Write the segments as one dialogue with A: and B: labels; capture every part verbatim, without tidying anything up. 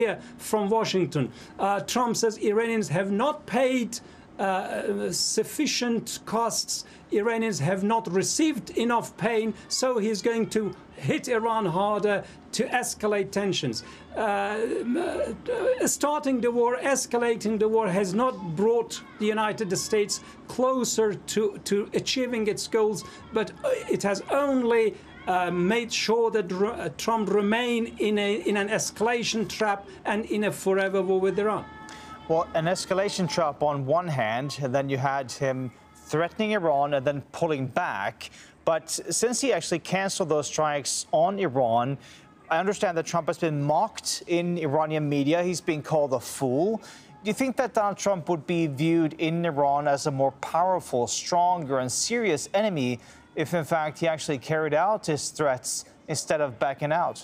A: from Washington. Uh, Trump says Iranians have not paid uh, sufficient costs. Iranians have not received enough pain, so he's going to hit Iran harder to escalate tensions. Uh, starting the war, escalating the war has not brought the United States closer to, to achieving its goals, but it has only Uh, made sure that uh, Trump remain in, a, in an escalation trap and in a forever war with Iran.
B: Well, an escalation trap on one hand, and then you had him threatening Iran and then pulling back. But since he actually canceled those strikes on Iran, I understand that Trump has been mocked in Iranian media. He's been called a fool. Do you think that Donald Trump would be viewed in Iran as a more powerful, stronger and serious enemy if, in fact, he actually carried out his threats instead of backing out?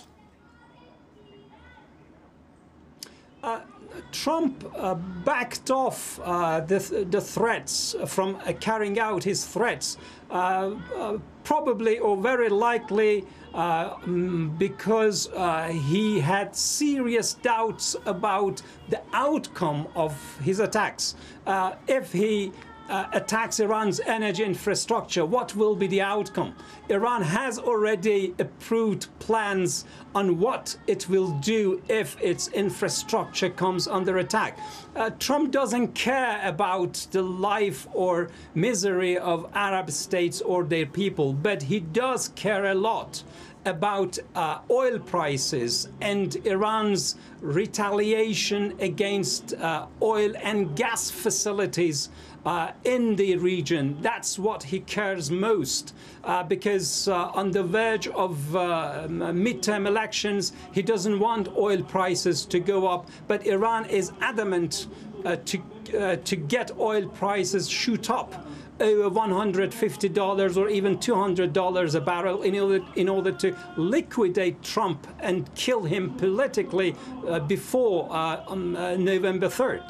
A: Uh, Trump uh, backed off uh, the, the threats from uh, carrying out his threats, uh, uh, probably or very likely uh, because uh, he had serious doubts about the outcome of his attacks. Uh, if he Uh, attacks Iran's energy infrastructure, what will be the outcome? Iran has already approved plans on what it will do if its infrastructure comes under attack. Uh, Trump doesn't care about the life or misery of Arab states or their people, but he does care a lot about uh, oil prices and Iran's retaliation against uh, oil and gas facilities uh, in the region. That's what he cares most, uh, because uh, on the verge of uh, midterm elections, he doesn't want oil prices to go up, but Iran is adamant uh, to, uh, to get oil prices shoot up over one hundred fifty dollars or even two hundred dollars a barrel in order, in order to liquidate Trump and kill him politically uh, before uh, on, uh, November third.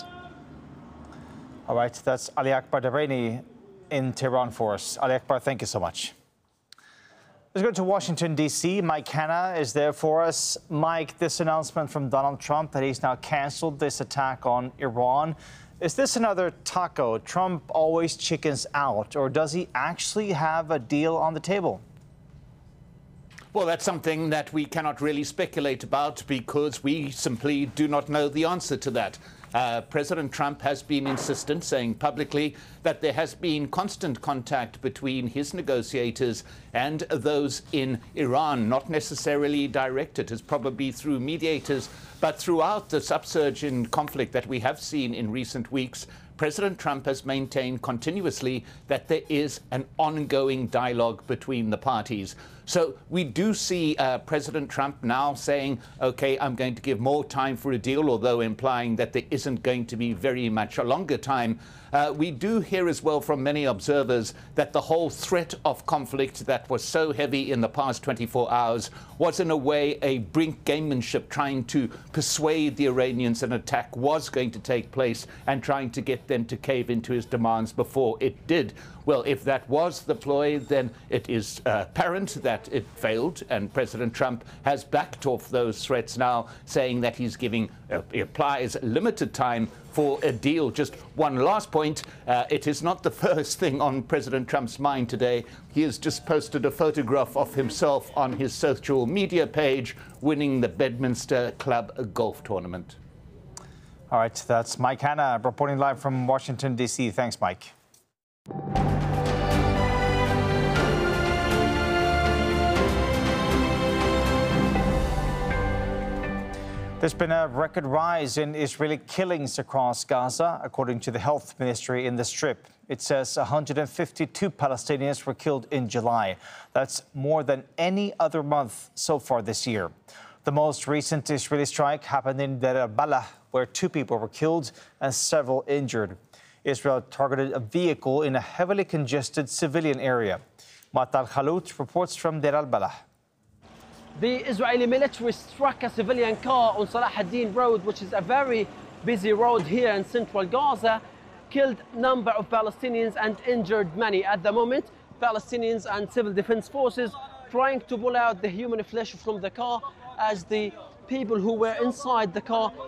B: All right, that's Ali Akbar Daraini in Tehran for us. Ali Akbar, thank you so much. Let's go to Washington, D C Mike Hanna is there for us. Mike, this announcement from Donald Trump that he's now canceled this attack on Iran. Is this another taco? Trump always chickens out, or does he actually have a deal on the table?
C: Well, that's something that we cannot really speculate about because we simply do not know the answer to that. Uh, President Trump has been insistent, saying publicly that there has been constant contact between his negotiators and those in Iran, not necessarily directed as probably through mediators, but throughout this upsurge in conflict that we have seen in recent weeks. President Trump has maintained continuously that there is an ongoing dialogue between the parties. So we do see uh, President Trump now saying, OK, I'm going to give more time for a deal, although implying that there isn't going to be very much a longer time. Uh, we do hear as well from many observers that the whole threat of conflict that was so heavy in the past twenty-four hours was in a way a brink gamemanship, trying to persuade the Iranians an attack was going to take place and trying to get them to cave into his demands before it did. Well, if that was the ploy, then it is uh, apparent that it failed, and President Trump has backed off those threats now, saying that he's giving, uh, he applies limited time for a deal. Just one last point, uh, it is not the first thing on President Trump's mind today. He has just posted a photograph of himself on his social media page winning the Bedminster Club golf tournament.
B: All right, that's Mike Hanna reporting live from Washington, D C Thanks, Mike. There's been a record rise in Israeli killings across Gaza, according to the health ministry in the Strip. It says one hundred fifty-two Palestinians were killed in July. That's more than any other month so far this year. The most recent Israeli strike happened in Deir al-Balah, where two people were killed and several injured. Israel targeted a vehicle in a heavily congested civilian area. Matar Khalut reports from Deir al-Balah.
D: The Israeli military struck a civilian car on Salah ad-Din Road, which is a very busy road here in central Gaza, killed a number of Palestinians and injured many. At the moment, Palestinians and civil defense forces trying to pull out the human flesh from the car as the people who were inside the car